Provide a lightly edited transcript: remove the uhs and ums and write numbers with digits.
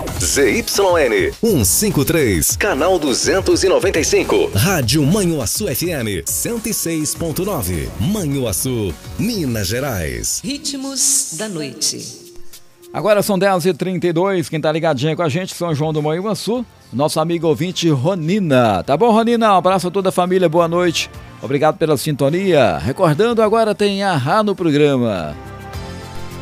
ZYN 153, canal 295. Rádio Manhuaçu FM 106.9. Manhuaçu, Minas Gerais. Ritmos da noite. Agora são 10h32, quem tá ligadinho com a gente, São João do Manhuaçu, nosso amigo ouvinte Ronina. Tá bom, Ronina? Um abraço a toda a família, boa noite. Obrigado pela sintonia. Recordando, agora tem Ahá no programa.